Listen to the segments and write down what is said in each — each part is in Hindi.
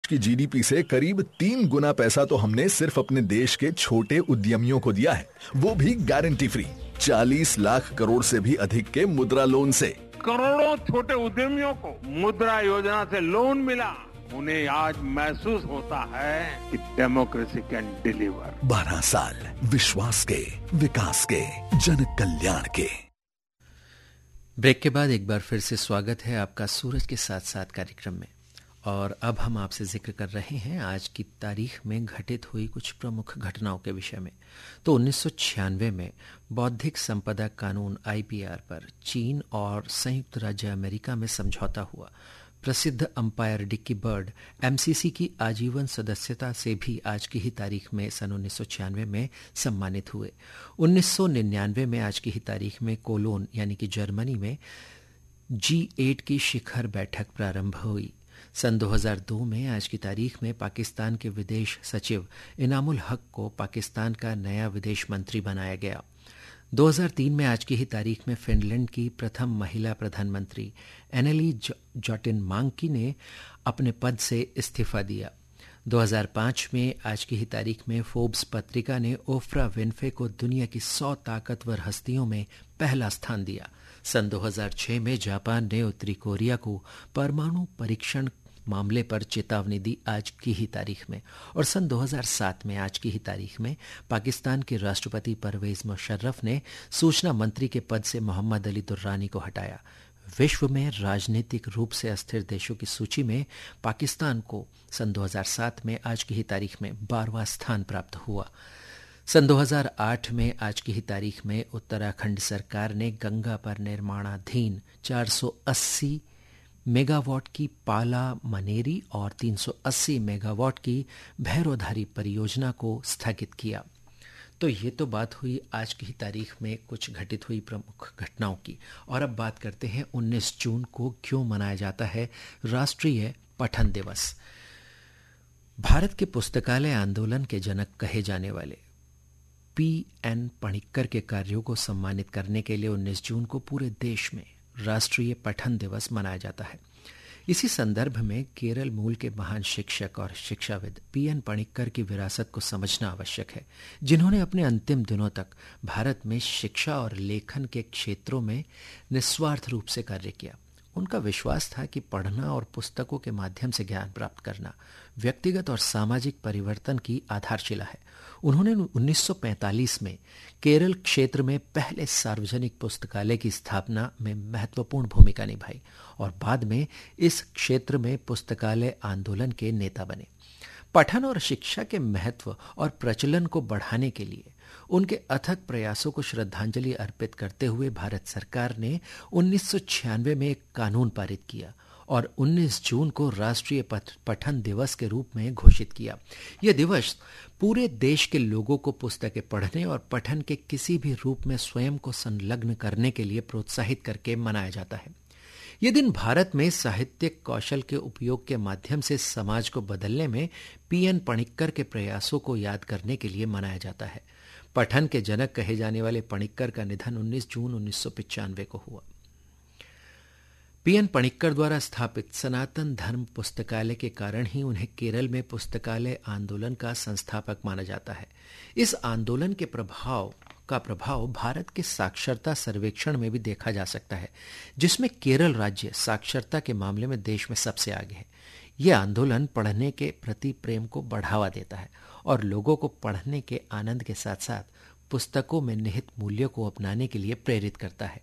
की जीडीपी से करीब 3 गुना पैसा तो हमने सिर्फ अपने देश के छोटे उद्यमियों को दिया है, वो भी गारंटी फ्री। 40 लाख करोड़ से भी अधिक के मुद्रा लोन से। करोड़ों छोटे उद्यमियों को मुद्रा योजना से लोन मिला। उन्हें आज महसूस होता है कि डेमोक्रेसी कैन डिलीवर। 12 साल विश्वास के, विकास के, जन कल्याण के। ब्रेक के बाद एक बार फिर से स्वागत है आपका सूरज के साथ साथ कार्यक्रम में। और अब हम आपसे जिक्र कर रहे हैं आज की तारीख में घटित हुई कुछ प्रमुख घटनाओं के विषय में। तो 1996 में बौद्धिक संपदा कानून आईपीआर पर चीन और संयुक्त राज्य अमेरिका में समझौता हुआ। प्रसिद्ध अंपायर डिक्की बर्ड एमसीसी की आजीवन सदस्यता से भी आज की ही तारीख में सन 1996 में सम्मानित हुए। 1999 में आज की ही तारीख में कोलोन यानी कि जर्मनी में G8 की शिखर बैठक प्रारंभ हुई। सन 2002 में आज की तारीख में पाकिस्तान के विदेश सचिव इनामुल हक को पाकिस्तान का नया विदेश मंत्री बनाया गया। 2003 में आज की ही तारीख में फिनलैंड की प्रथम महिला प्रधानमंत्री एनेली जॉटिनमांकी ने अपने पद से इस्तीफा दिया। 2005 में आज की ही तारीख में फोर्ब्स पत्रिका ने ओफ्रा विन्फ्रे को दुनिया की 100 ताकतवर हस्तियों में पहला स्थान दिया। सन 2006 में जापान ने उत्तरी कोरिया को परमाणु परीक्षण मामले पर चेतावनी दी आज की ही तारीख में। और सन 2007 में आज की ही तारीख में पाकिस्तान के राष्ट्रपति परवेज मुशर्रफ ने सूचना मंत्री के पद से मोहम्मद अली दुर्रानी को हटाया। विश्व में राजनीतिक रूप से अस्थिर देशों की सूची में पाकिस्तान को सन 2007 में आज की ही तारीख में 12वां स्थान प्राप्त हुआ। सन 2008 में आज की ही तारीख में उत्तराखंड सरकार ने गंगा पर निर्माणाधीन 480 मेगावाट की पाला मनेरी और 380 मेगावाट की भैरोधारी परियोजना को स्थगित किया। तो ये तो बात हुई आज की ही तारीख में कुछ घटित हुई प्रमुख घटनाओं की। और अब बात करते हैं 19 जून को क्यों मनाया जाता है राष्ट्रीय पठन दिवस। भारत के पुस्तकालय आंदोलन के जनक कहे जाने वाले P.N. पणिक्कर के कार्यों को सम्मानित करने के लिए 19 जून को पूरे देश में राष्ट्रीय पठन दिवस मनाया जाता है। इसी संदर्भ में केरल मूल के महान शिक्षक और शिक्षाविद P.N. पणिक्कर की विरासत को समझना आवश्यक है, जिन्होंने अपने अंतिम दिनों तक भारत में शिक्षा और लेखन के क्षेत्रों में निस्वार्थ रूप से कार्य किया। उनका विश्वास था कि पढ़ना और पुस्तकों के माध्यम से ज्ञान प्राप्त करना व्यक्तिगत और सामाजिक परिवर्तन की आधारशिला है। उन्होंने 1945 में केरल क्षेत्र में पहले सार्वजनिक पुस्तकालय की स्थापना में महत्वपूर्ण भूमिका निभाई और बाद में इस क्षेत्र में पुस्तकालय आंदोलन के नेता बने। पठन और शिक्षा के महत्व और प्रचलन को बढ़ाने के लिए उनके अथक प्रयासों को श्रद्धांजलि अर्पित करते हुए भारत सरकार ने 1996 में एक कानून पारित किया और 19 जून को राष्ट्रीय पठन दिवस के रूप में घोषित किया। यह दिवस पूरे देश के लोगों को पुस्तकें पढ़ने और पठन के किसी भी रूप में स्वयं को संलग्न करने के लिए प्रोत्साहित करके मनाया जाता है। यह दिन भारत में साहित्यिक कौशल के उपयोग के माध्यम से समाज को बदलने में P.N. पणिक्कर के प्रयासों को याद करने के लिए मनाया जाता है। पठन के जनक कहे जाने वाले पणिक्कर का निधन 19 जून 1995 को हुआ। P.N. पणिक्कर द्वारा स्थापित सनातन धर्म पुस्तकालय के कारण ही उन्हें केरल में पुस्तकालय आंदोलन का संस्थापक माना जाता है। इस आंदोलन के प्रभाव भारत के साक्षरता सर्वेक्षण में भी देखा जा सकता है, जिसमें केरल राज्य साक्षरता के मामले में देश में सबसे आगे है। यह आंदोलन पढ़ने के प्रति प्रेम को बढ़ावा देता है और लोगों को पढ़ने के आनंद के साथ साथ पुस्तकों में निहित मूल्यों को अपनाने के लिए प्रेरित करता है।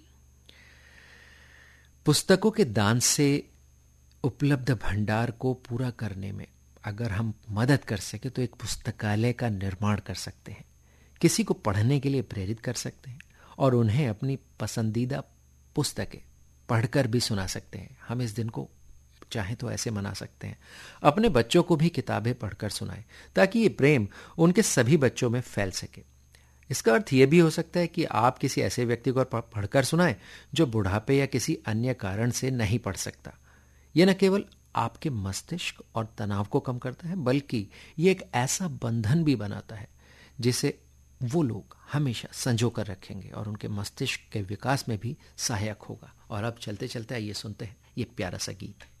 पुस्तकों के दान से उपलब्ध भंडार को पूरा करने में अगर हम मदद कर सके तो एक पुस्तकालय का निर्माण कर सकते हैं, किसी को पढ़ने के लिए प्रेरित कर सकते हैं और उन्हें अपनी पसंदीदा पुस्तकें पढ़कर भी सुना सकते हैं। हम इस दिन को चाहे तो ऐसे मना सकते हैं, अपने बच्चों को भी किताबें पढ़कर सुनाएं ताकि ये प्रेम उनके सभी बच्चों में फैल सके। इसका अर्थ यह भी हो सकता है कि आप किसी ऐसे व्यक्ति को पढ़कर सुनाएं जो बुढ़ापे या किसी अन्य कारण से नहीं पढ़ सकता। यह न केवल आपके मस्तिष्क और तनाव को कम करता है, बल्कि यह एक ऐसा बंधन भी बनाता है जिसे वो लोग हमेशा संजो कर रखेंगे और उनके मस्तिष्क के विकास में भी सहायक होगा। और अब चलते चलते आइए सुनते हैं ये प्यारा सा गीत।